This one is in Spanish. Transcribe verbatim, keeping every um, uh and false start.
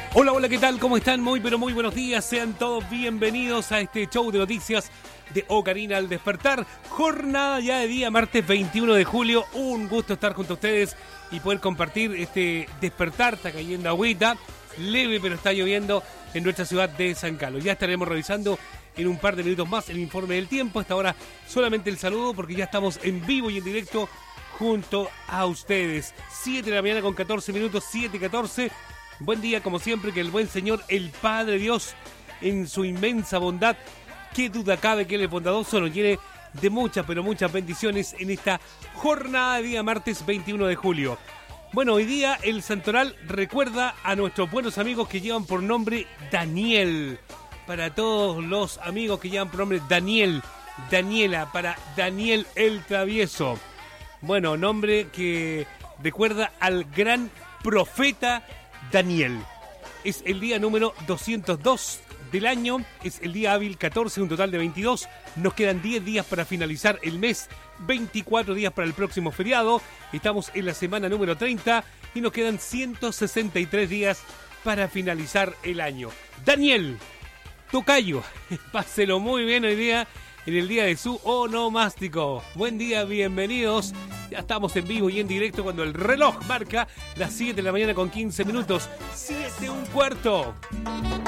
Hola, hola, ¿qué tal? ¿Cómo están? Muy, pero muy buenos días. Sean todos bienvenidos a este show de noticias de Ocarina al despertar. Jornada ya de día, martes veintiuno de julio. Un gusto estar junto a ustedes y poder compartir este despertar. Está cayendo agüita, leve, pero está lloviendo en nuestra ciudad de San Carlos. Ya estaremos revisando en un par de minutos más el informe del tiempo. Hasta ahora solamente el saludo porque ya estamos en vivo y en directo junto a ustedes. siete de la mañana con catorce minutos, siete y catorce. Buen día, como siempre, que el buen Señor, el Padre Dios, en su inmensa bondad, qué duda cabe que Él es bondadoso, nos llene de muchas, pero muchas bendiciones en esta jornada de día martes veintiuno de julio. Bueno, hoy día el Santoral recuerda a nuestros buenos amigos que llevan por nombre Daniel. Para todos los amigos que llevan por nombre Daniel, Daniela, para Daniel el Travieso. Bueno, nombre que recuerda al gran profeta Daniel. Es el día número doscientos dos del año, es el día hábil catorce, un total de veintidós. Nos quedan diez días para finalizar el mes, veinticuatro días para el próximo feriado. Estamos en la semana número treinta y nos quedan ciento sesenta y tres días para finalizar el año. Daniel, tocayo, páselo muy bien hoy día en el día de su onomástico. Buen día, bienvenidos. Ya estamos en vivo y en directo cuando el reloj marca las siete de la mañana con quince minutos. siete un cuarto.